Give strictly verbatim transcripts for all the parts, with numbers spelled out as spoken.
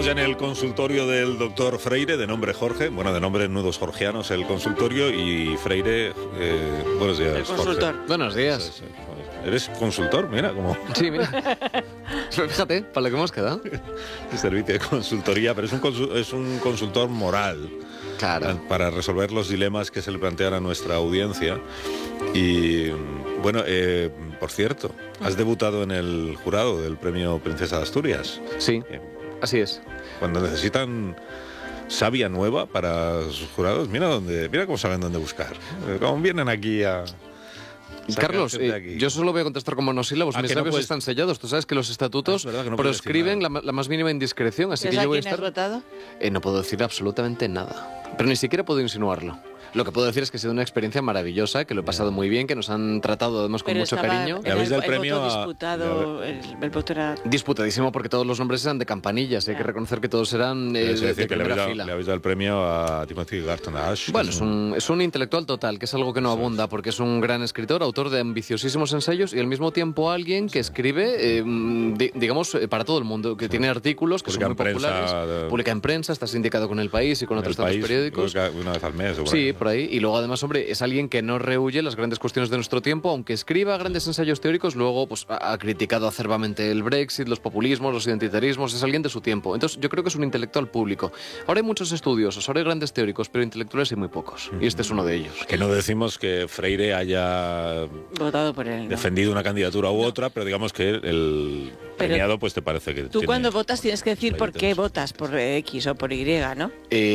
Estamos ya en el consultorio del doctor Freire, de nombre Jorge, bueno, de nombre Nudos Jorgianos, el consultorio, y Freire, eh, buenos días, el consultor. Jorge. Buenos días. Sí, sí, sí. ¿Eres consultor? Mira, como... Sí, mira. Fíjate, para lo que hemos quedado. El servicio de consultoría, pero es un, consul es un consultor moral. Claro. Para resolver los dilemas que se le plantean a nuestra audiencia. Y, bueno, eh, por cierto, has debutado en el jurado del premio Princesa de Asturias. Sí, Eh, así es. Cuando necesitan savia nueva para sus jurados, mira dónde, mira cómo saben dónde buscar. Eh, Cómo vienen aquí a... Carlos, eh, aquí. Yo solo voy a contestar con monosílabos. Mis no labios puedes... están sellados. Tú sabes que los estatutos ah, que no proscriben la, la más mínima indiscreción, así que yo voy a estar... ¿Has votado? Eh, no puedo decir absolutamente nada. Pero ni siquiera puedo insinuarlo. Lo que puedo decir es que ha sido una experiencia maravillosa, que lo he pasado muy bien, que nos han tratado además con Pero mucho cariño. ¿Le habéis dado el premio voto a- disputado, el, el voto era... Disputadísimo, porque todos los nombres eran de campanillas. Hay que reconocer que todos eran eh, Es de, decir, de que le habéis, primera dado, fila. le habéis dado el premio a Timothy Garton Ash. Bueno, es un, es un intelectual total, que es algo que no abunda, porque es un gran escritor, autor de ambiciosísimos ensayos y al mismo tiempo alguien que escribe, eh, di- digamos, eh, para todo el mundo, que tiene artículos que Publica son muy en prensa, populares, de- publica en prensa, está sindicado con El País y con En otros El tantos País, periódicos. creo que una vez al mes. o por Sí, ahí, ¿no? por ahí. Y luego, además, hombre, es alguien que no rehuye las grandes cuestiones de nuestro tiempo, aunque escriba grandes ensayos teóricos, luego pues, ha ha criticado acerbamente el Brexit, los populismos, los identitarismos, es alguien de su tiempo. Entonces, yo creo que es un intelectual público. Ahora hay muchos estudiosos, ahora hay grandes teóricos, pero intelectuales hay muy pocos. Y este es uno de ellos. Que no decimos que Freire haya Votado por él, ¿no? defendido una candidatura u otra, pero digamos que el Pero premiado pues te parece que Tú tiene cuando votas tienes que decir por qué méritos. votas, por X o por Y, ¿no?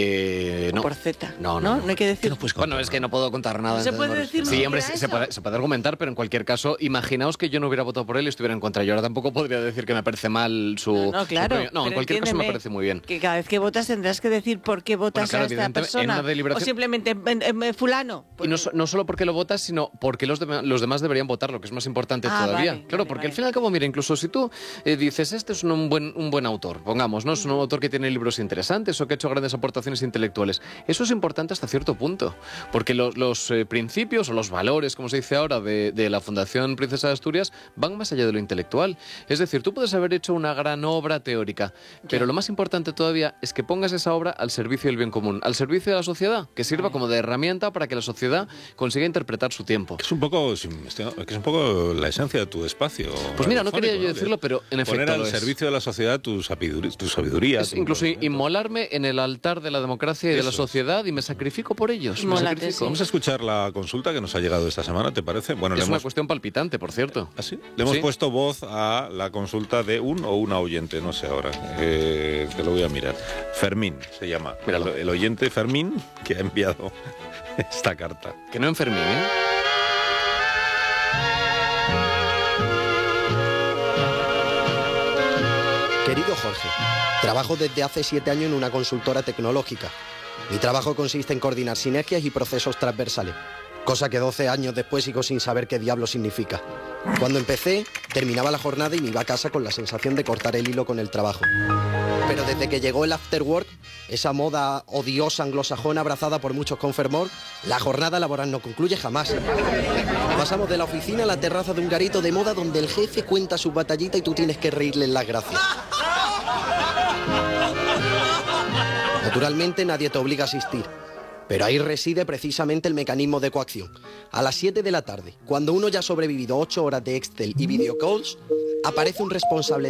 Eh, O no. por Z. No, no, no. No hay que decir... Bueno, es que no puedo contar nada. ¿No se entonces, puede bueno, decir Sí, ni hombre, siquiera se, se eso? puede, se puede argumentar, pero en cualquier caso, imaginaos que yo no hubiera votado por él y estuviera en contra. Yo ahora tampoco podría decir que me parece mal su... No, no, claro. su premio. No, en pero cualquier caso me entiéndeme parece muy bien. Que cada vez que votas tendrás que decir por qué votas claro, a esta evidentemente, en persona. una deliberación- O simplemente en- en- en fulano. Y no, so- no solo porque lo votas, sino porque los, de- los demás deberían votar, lo que es más importante Ah, todavía. vale, claro, vale, porque vale. al fin y al cabo, mira, incluso si tú eh, dices, este es un buen, un buen autor, pongamos, ¿no? Es un autor que tiene libros interesantes o que ha hecho grandes aportaciones intelectuales. Eso es importante hasta cierto punto, porque lo- los eh, principios o los valores, como se dice ahora, de, de la Fundación Princesa de Asturias van más allá de lo intelectual. Es decir, tú puedes haber hecho una gran obra teórica, pero lo más importante todavía es que pongas esa obra al servicio del bien común, al servicio de la sociedad, que sirva como de herramienta para que la sociedad consiga interpretar su tiempo. Que es un poco que es un poco la esencia de tu espacio. Pues mira, no quería yo radiofónico, decirlo, pero en efecto poner al lo es. servicio de la sociedad tu sabiduría, tu sabiduría Es tu incluso conocimiento. inmolarme en el altar de la democracia y de la Eso. sociedad y me sacrifico por ellos. Me Inmólate, sacrifico. sí. Vamos a escuchar la consulta que nos ha llegado esta semana, ¿te parece? Bueno, Es le una hemos, cuestión palpitante, por cierto. ¿Ah, sí? Le hemos Sí. puesto voz a la consulta de un o una oyente, no sé ahora, eh, te lo voy a mirar. Fermín se llama, Míralo. el, el oyente Fermín que ha enviado esta carta. Que no enfermé, ¿eh? Querido Jorge, trabajo desde hace siete años en una consultora tecnológica. Mi trabajo consiste en coordinar sinergias y procesos transversales, cosa que doce años después sigo sin saber qué diablo significa. Cuando empecé, terminaba la jornada y me iba a casa con la sensación de cortar el hilo con el trabajo. Pero desde que llegó el after work, esa moda odiosa anglosajona abrazada por muchos con fervor, la jornada laboral no concluye jamás. Pasamos de la oficina a la terraza de un garito de moda donde el jefe cuenta su batallita y tú tienes que reírle en las gracias. Naturalmente nadie te obliga a asistir, pero ahí reside precisamente el mecanismo de coacción. A las siete de la tarde, cuando uno ya ha sobrevivido ocho horas de Excel y videocalls, aparece un responsable